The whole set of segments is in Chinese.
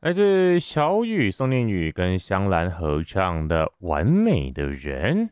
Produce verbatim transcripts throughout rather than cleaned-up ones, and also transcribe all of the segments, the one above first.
来自小雨、宋念宇跟香兰合唱的《完美的人》。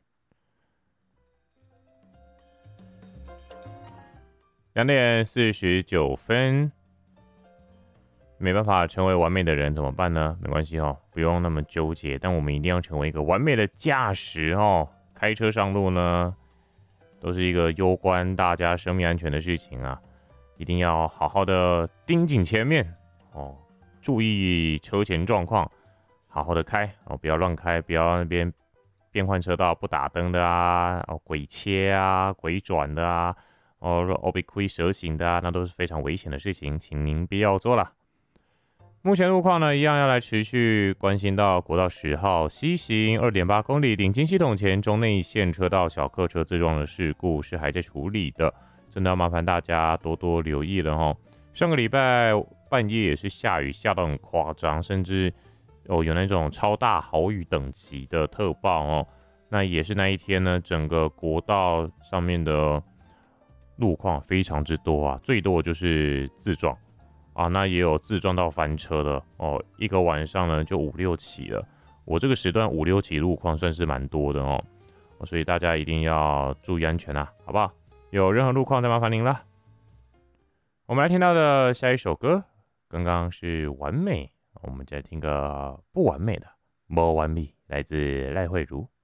两点四十九分，没办法成为完美的人怎么办呢？没关系哦，不用那么纠结。但我们一定要成为一个完美的驾驶哦。开车上路呢，都是一个攸关大家生命安全的事情啊，一定要好好的盯紧前面哦。注意车前状况，好好的开哦，不要乱开，不要那边变换车道不打灯的啊，哦鬼切啊、鬼转的啊，哦哦被亏蛇行的啊，那都是非常危险的事情，请您不要做了。目前路况呢，一样要来持续关心到国道十号西行二点八公里顶金系统前中内线车道小客车自撞的事故是还在处理的，真的要麻烦大家多多留意了哈。上个礼拜半夜也是下雨，下到很夸张，甚至哦有那种超大豪雨等级的特报哦。那也是那一天呢，整个国道上面的路况非常之多啊，最多就是自撞啊，那也有自撞到翻车的哦。一个晚上呢就五六起了，我这个时段五六起路况算是蛮多的哦，所以大家一定要注意安全啊，好不好？有任何路况再麻烦您了。我们来听到的下一首歌，刚刚是完美，我们再听个不完美的，不完美，来自赖慧茹。